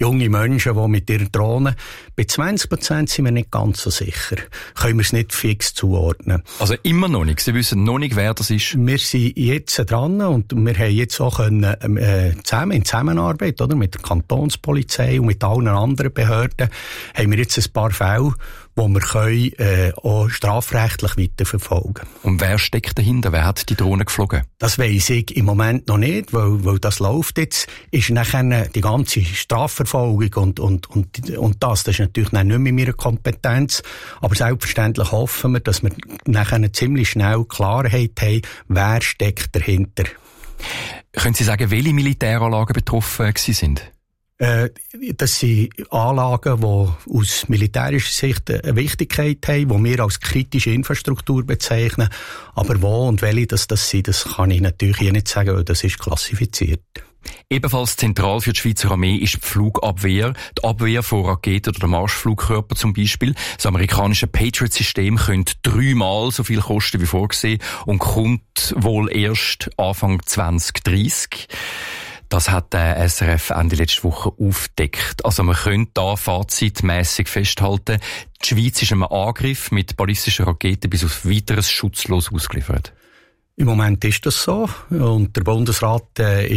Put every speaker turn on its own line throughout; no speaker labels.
junge Menschen, die mit ihren Drohnen, bei 20% sind wir nicht ganz so sicher. Können wir es nicht fix zuordnen.
Also immer noch nicht? Sie wissen noch nicht, wer das ist?
Wir sind jetzt dran und wir haben jetzt auch zusammen in Zusammenarbeit, oder, mit der Kantonspolizei und mit allen anderen Behörden, haben wir jetzt ein paar Fälle, wo wir können, auch strafrechtlich weiterverfolgen.
Und wer steckt dahinter? Wer hat die Drohne geflogen?
Das weiss ich im Moment noch nicht, weil das läuft jetzt. Ist nachher die ganze Strafverfolgung und das ist natürlich nicht mehr in meiner Kompetenz. Aber selbstverständlich hoffen wir, dass wir nachher ziemlich schnell Klarheit haben, wer steckt dahinter.
Können Sie sagen, welche Militäranlagen betroffen sind?
Das sind Anlagen, die aus militärischer Sicht eine Wichtigkeit haben, die wir als kritische Infrastruktur bezeichnen. Aber wo und welche das sind, das kann ich natürlich hier nicht sagen, weil das ist klassifiziert.
Ebenfalls zentral für die Schweizer Armee ist die Flugabwehr, die Abwehr von Raketen oder der Marschflugkörper zum Beispiel. Das amerikanische Patriot-System könnte 3-mal so viel kosten wie vorgesehen und kommt wohl erst Anfang 2030. Das hat der SRF Ende letzte Woche aufgedeckt. Also man könnte da fazitmässig festhalten, die Schweiz ist einem Angriff mit ballistischen Raketen bis auf Weiteres schutzlos ausgeliefert.
Im Moment ist das so. Und der Bundesrat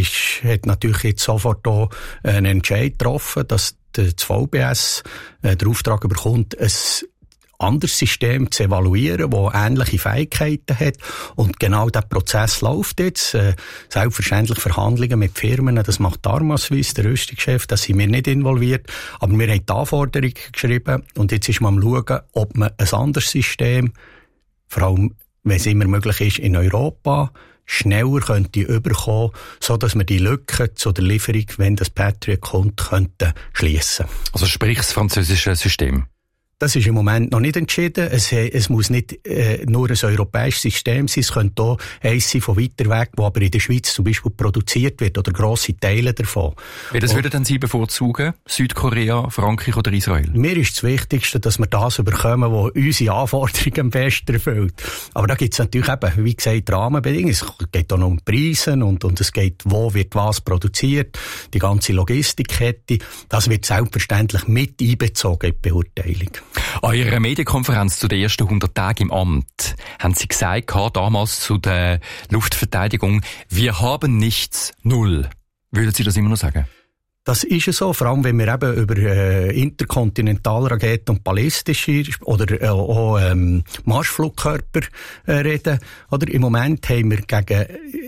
hat natürlich jetzt sofort auch einen Entscheid getroffen, dass das VBS den Auftrag bekommt, ein anderes System zu evaluieren, das ähnliche Fähigkeiten hat. Und genau dieser Prozess läuft jetzt. Selbstverständlich Verhandlungen mit Firmen, das macht Arma-Swiss, der Rüstungschef, da sind wir nicht involviert. Aber wir haben die Anforderungen geschrieben und jetzt ist man am schauen, ob man ein anderes System, vor allem wenn es immer möglich ist, in Europa, schneller könnte überkommen, so dass wir die Lücke zu der Lieferung, wenn das Patriot kommt, könnten schliessen.
Also sprich das französische System?
Das ist im Moment noch nicht entschieden. Es muss nicht nur ein europäisches System sein. Es könnte auch eins sein von weiter weg, wo aber in der Schweiz zum Beispiel produziert wird oder grosse Teile davon.
Wie würde denn Sie bevorzugen? Südkorea, Frankreich oder Israel?
Mir ist das Wichtigste, dass wir das bekommen, was unsere Anforderungen am besten erfüllt. Aber da gibt es natürlich eben, wie gesagt, Rahmenbedingungen. Es geht auch noch um Preise und es geht, wo wird was produziert, die ganze Logistikkette. Das wird selbstverständlich mit einbezogen in die Beurteilung.
An Ihrer Medienkonferenz zu den ersten 100 Tagen im Amt haben Sie gesagt, damals zu der Luftverteidigung, wir haben nichts, null. Würden Sie das immer noch sagen?
Das ist so, vor allem wenn wir eben über Interkontinentalraketen und ballistische oder auch Marschflugkörper reden. Oder im Moment haben wir gegen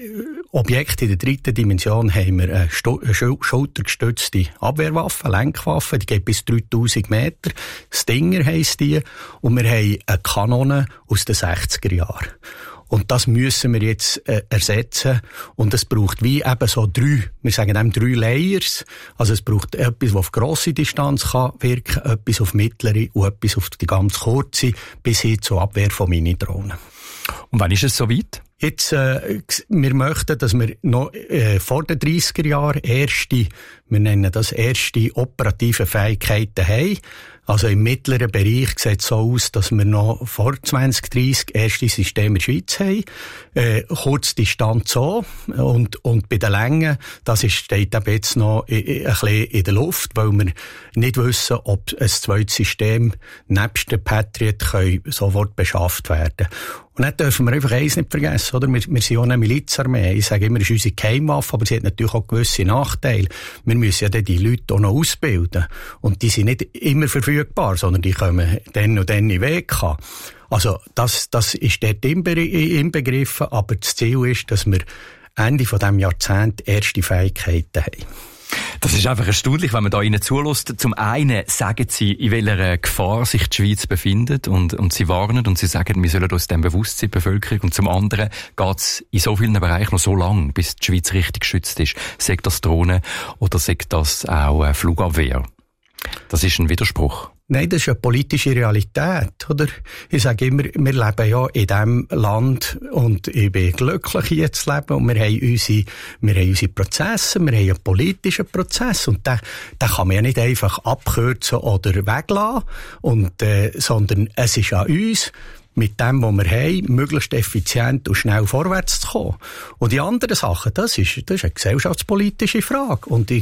Objekte in der 3. Dimension haben wir eine schultergestützte Abwehrwaffe, Lenkwaffe, die geht bis 3000 Meter. Stinger heisst die. Und wir haben eine Kanone aus den 60er Jahren. Und das müssen wir jetzt ersetzen. Und es braucht wie eben so 3 Layers. Also es braucht etwas, das auf grosse Distanz kann wirken, etwas auf mittlere und etwas auf die ganz kurze, bis hin zur Abwehr von Minidrohnen.
Und wann ist es soweit?
Jetzt, wir möchten, dass wir noch vor den 30er Jahren wir nennen das erste operative Fähigkeiten haben. Also im mittleren Bereich sieht es so aus, dass wir noch vor 2030 erste Systeme in der Schweiz haben. Kurzdistanz so. Und bei den Längen, das steht eben jetzt noch ein bisschen in der Luft, weil wir nicht wissen, ob ein zweites System nebst dem Patriot sofort beschafft werden. Und dann dürfen wir einfach eins nicht vergessen, oder? Wir sind auch eine Milizarmee. Ich sage immer, es ist unsere Geheimwaffe, aber sie hat natürlich auch gewisse Nachteile. Wir müssen ja dann die Leute auch noch ausbilden. Und die sind nicht immer verfügbar, sondern die kommen dann und dann in den Weg. Also, das ist dort inbegriffen, aber das Ziel ist, dass wir Ende von diesem Jahrzehnt erste Fähigkeiten haben.
Das ist einfach erstaunlich, wenn man da Ihnen zulässt. Zum einen sagen Sie, in welcher Gefahr sich die Schweiz befindet und Sie warnen und Sie sagen, wir sollen uns dem bewusst sein, die Bevölkerung. Und zum anderen geht es in so vielen Bereichen noch so lang, bis die Schweiz richtig geschützt ist. Sagt das Drohnen oder sagt das auch Flugabwehr? Das ist ein Widerspruch.
Nein, das ist eine politische Realität, oder? Ich sage immer, wir leben ja in diesem Land und ich bin glücklich, hier zu leben und wir haben unsere Prozesse, wir haben einen politischen Prozess und den kann man ja nicht einfach abkürzen oder weglassen, sondern es ist an uns, mit dem, was wir haben, möglichst effizient und schnell vorwärts zu kommen. Und die anderen Sachen, das ist eine gesellschaftspolitische Frage. Und ich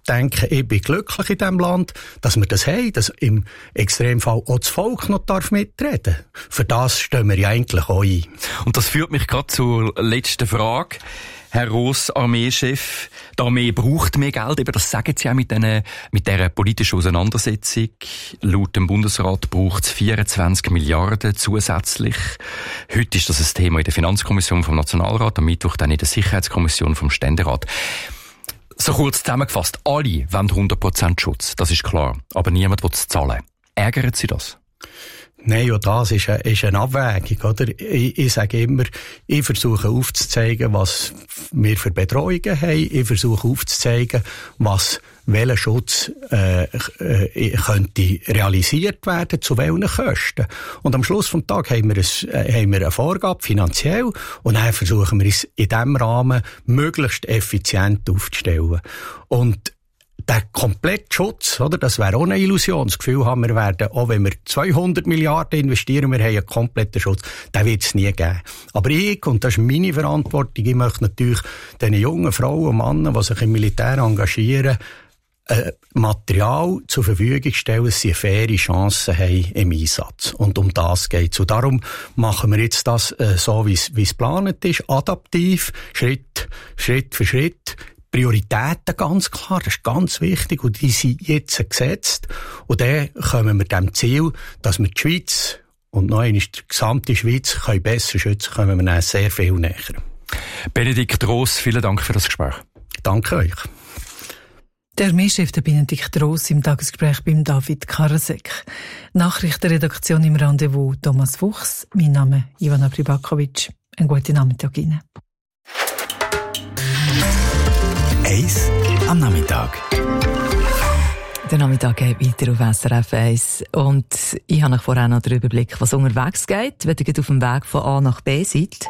denken, ich bin glücklich in diesem Land, dass wir das haben, dass im Extremfall auch das Volk noch mitreden darf. Für das stehen wir ja eigentlich auch ein.
Und das führt mich gerade zur letzten Frage. Herr Ross, Armeechef, die Armee braucht mehr Geld, eben das sagen Sie auch mit dieser politischen Auseinandersetzung. Laut dem Bundesrat braucht es 24 Milliarden zusätzlich. Heute ist das ein Thema in der Finanzkommission vom Nationalrat, am Mittwoch dann in der Sicherheitskommission vom Ständerat. So kurz zusammengefasst, alle wollen 100% Schutz, das ist klar, aber niemand will es zahlen. Ärgert Sie das?
Nein, und das ist eine Abwägung, oder? Ich sage immer, ich versuche aufzuzeigen, was wir für Bedrohungen haben. Ich versuche aufzuzeigen, welcher Schutz könnte realisiert werden, zu welchen Kosten. Und am Schluss des Tages haben wir eine Vorgabe finanziell und dann versuchen wir es in diesem Rahmen möglichst effizient aufzustellen. Und der komplette Schutz, oder? Das wäre auch eine Illusion. Das Gefühl haben wir werden, auch wenn wir 200 Milliarden investieren, wir haben einen kompletten Schutz. Den wird es nie geben. Aber ich, und das ist meine Verantwortung, ich möchte natürlich den jungen Frauen und Männern, die sich im Militär engagieren, Material zur Verfügung stellen, dass sie eine faire Chance haben im Einsatz. Und um das geht es. Und darum machen wir jetzt das so, wie es geplant ist, adaptiv, Schritt für Schritt. Prioritäten ganz klar, das ist ganz wichtig und die sind jetzt gesetzt. Und dann kommen wir dem Ziel, dass wir die Schweiz und noch einmal die gesamte Schweiz können besser schützen, kommen wir dann sehr viel näher.
Benedikt Ross, vielen Dank für das Gespräch.
Danke euch.
Der Armeechef Benedikt Ross im Tagesgespräch beim David Karasek. Nachrichtenredaktion im Rendezvous Thomas Fuchs. Mein Name Ivana Pribakovic. Einen guten Nachmittag Ihnen.
Eis am Nachmittag.
Der Nachmittag geht weiter auf SRF 1. Und ich habe euch vorher noch den Überblick, was unterwegs geht, wenn ihr auf dem Weg von A nach B seid.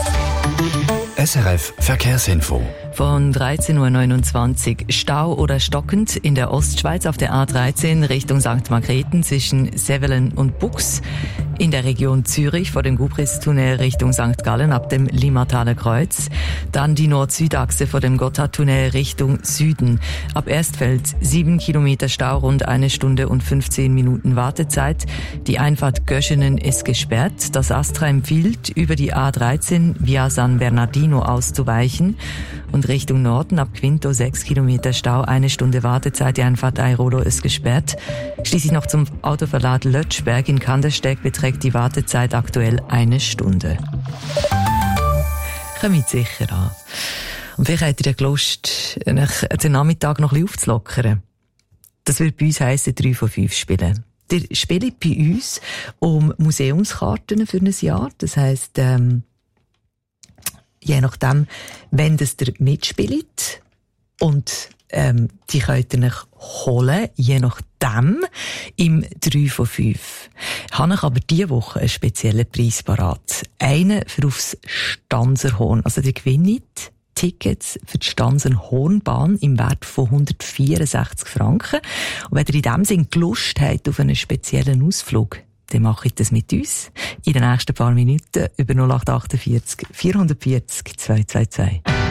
SRF Verkehrsinfo.
Von 13.29 Uhr Stau oder stockend in der Ostschweiz auf der A13 Richtung St. Margrethen zwischen Sevelen und Bux. In der Region Zürich vor dem Gubristunnel Richtung St. Gallen ab dem Limmataler Kreuz. Dann die Nord-Süd-Achse vor dem Gotthardtunnel Richtung Süden. Ab Erstfeld 7 Kilometer Stau, rund 1 Stunde und 15 Minuten Wartezeit. Die Einfahrt Göschenen ist gesperrt. Das ASTRA empfiehlt, über die A13 via San Bernardino auszuweichen. Und Richtung Norden ab Quinto 6 Kilometer Stau, 1 Stunde Wartezeit. Die Einfahrt Airolo ist gesperrt. Schließlich noch zum Autoverlad Lötschberg in Kandersteg beträgt die Wartezeit aktuell 1 Stunde. Kommt sicher an. Und vielleicht habt ihr ja Lust, den Nachmittag noch ein bisschen aufzulockern. Das wird bei uns heissen 3 von 5 spielen. Ihr spielt bei uns um Museumskarten für ein Jahr. Das heisst, je nachdem, wenn das ihr mitspielt und die könnt ihr euch holen, je nachdem, im 3 von 5. Habe ich aber diese Woche einen speziellen Preis parat. Einen für aufs Stanserhorn. Also ihr gewinnt Tickets für die Stanserhornbahn im Wert von 164 Franken. Und wenn ihr in dem Sinn Lust habt auf einen speziellen Ausflug, dann mache ich das mit uns in den nächsten paar Minuten über 0848 440 222.